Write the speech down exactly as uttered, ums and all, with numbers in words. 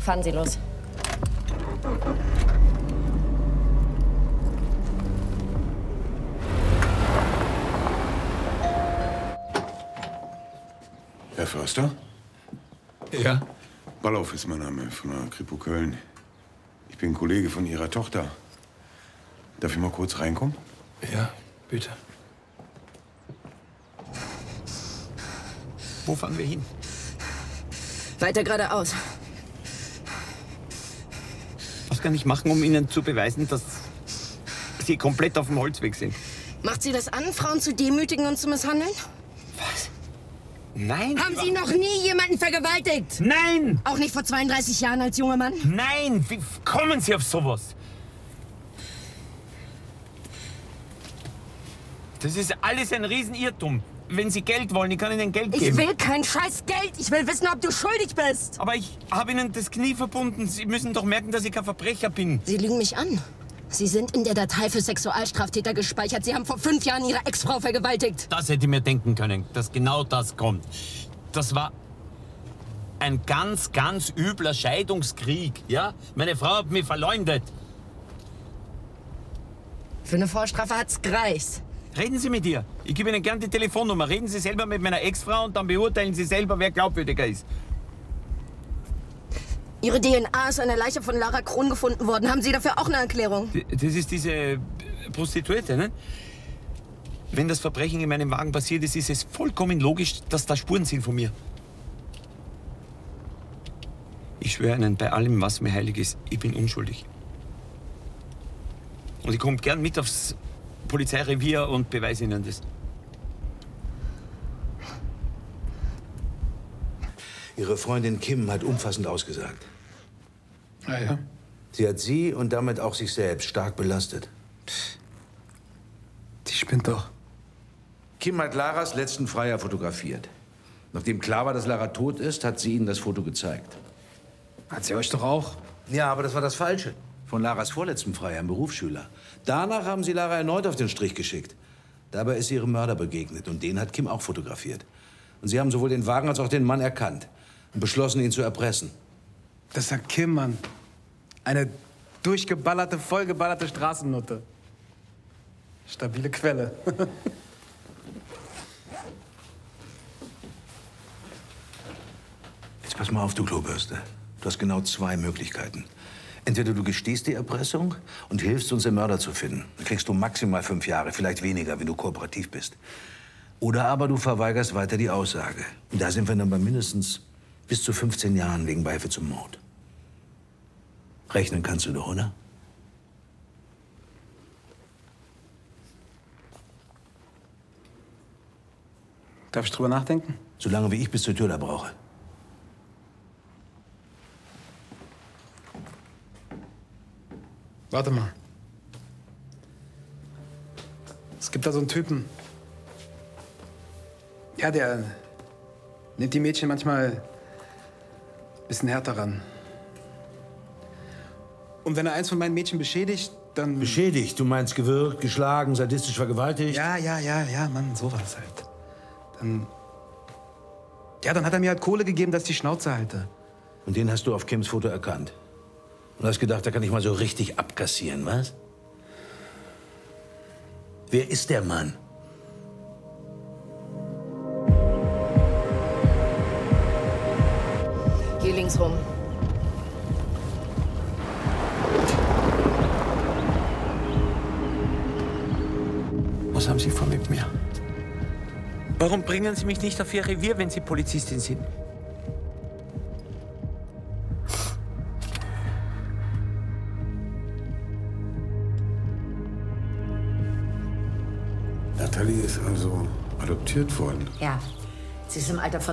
Fahren Sie los. Herr Förster? Ja? Ballauf ist mein Name, von der Kripo Köln. Ich bin Kollege von Ihrer Tochter. Darf ich mal kurz reinkommen? Ja, bitte. Wo fahren wir hin? Weiter geradeaus. Was kann ich machen, um Ihnen zu beweisen, dass Sie komplett auf dem Holzweg sind? Macht Sie das an, Frauen zu demütigen und zu misshandeln? Was? Nein! Haben Sie noch nie jemanden vergewaltigt? Nein! Auch nicht vor zweiunddreißig Jahren als junger Mann? Nein! Wie kommen Sie auf sowas? Das ist alles ein Riesenirrtum. Wenn Sie Geld wollen, ich kann Ihnen Geld geben. Ich will kein scheiß Geld. Ich will wissen, ob du schuldig bist. Aber ich habe Ihnen das Knie verbunden. Sie müssen doch merken, dass ich kein Verbrecher bin. Sie lügen mich an. Sie sind in der Datei für Sexualstraftäter gespeichert. Sie haben vor fünf Jahren Ihre Ex-Frau vergewaltigt. Das hätte ich mir denken können, dass genau das kommt. Das war ein ganz, ganz übler Scheidungskrieg, ja? Meine Frau hat mich verleumdet. Für eine Vorstrafe hat's gereicht. Reden Sie mit ihr. Ich gebe Ihnen gern die Telefonnummer. Reden Sie selber mit meiner Ex-Frau und dann beurteilen Sie selber, wer glaubwürdiger ist. Ihre D N A ist an der Leiche von Lara Kron gefunden worden. Haben Sie dafür auch eine Erklärung? Das ist diese Prostituierte, ne? Wenn das Verbrechen in meinem Wagen passiert ist, ist es vollkommen logisch, dass da Spuren sind von mir. Ich schwöre Ihnen, bei allem, was mir heilig ist, ich bin unschuldig. Und ich komme gern mit aufs Polizeirevier und beweise Ihnen das. Ihre Freundin Kim hat umfassend ausgesagt. Ah ja? Sie hat Sie und damit auch sich selbst stark belastet. Die spinnt doch. Kim hat Laras letzten Freier fotografiert. Nachdem klar war, dass Lara tot ist, hat sie Ihnen das Foto gezeigt. Hat sie euch doch auch? Ja, aber das war das Falsche. Von Laras vorletzten Freier, einem Berufsschüler. Danach haben Sie Lara erneut auf den Strich geschickt. Dabei ist sie ihrem Mörder begegnet und den hat Kim auch fotografiert. Und Sie haben sowohl den Wagen als auch den Mann erkannt und beschlossen, ihn zu erpressen. Das sagt Kim, Mann. Eine durchgeballerte, vollgeballerte Straßennutte. Stabile Quelle. Jetzt pass mal auf, du Klobürste. Du hast genau zwei Möglichkeiten. Entweder du gestehst die Erpressung und hilfst uns, den Mörder zu finden. Dann kriegst du maximal fünf Jahre, vielleicht weniger, wenn du kooperativ bist. Oder aber du verweigerst weiter die Aussage. Und da sind wir dann bei mindestens bis zu fünfzehn Jahren wegen Beihilfe zum Mord. Rechnen kannst du doch, oder? Darf ich drüber nachdenken? Solange wie ich bis zur Tür da brauche. Warte mal. Es gibt da so einen Typen. Ja, der nimmt die Mädchen manchmal ein bisschen härter ran. Und wenn er eins von meinen Mädchen beschädigt, dann... Beschädigt? Du meinst gewürgt, geschlagen, sadistisch vergewaltigt? Ja, ja, ja, ja, Mann, sowas halt. Dann... Ja, dann hat er mir halt Kohle gegeben, dass ich die Schnauze halte. Und den hast du auf Kims Foto erkannt? Und hast gedacht, da kann ich mal so richtig abkassieren, was? Wer ist der Mann? Hier links rum. Was haben Sie vor mit mir? Warum bringen Sie mich nicht auf Ihr Revier, wenn Sie Polizistin sind? Natalie ist also adoptiert worden. Ja, sie ist im Alter von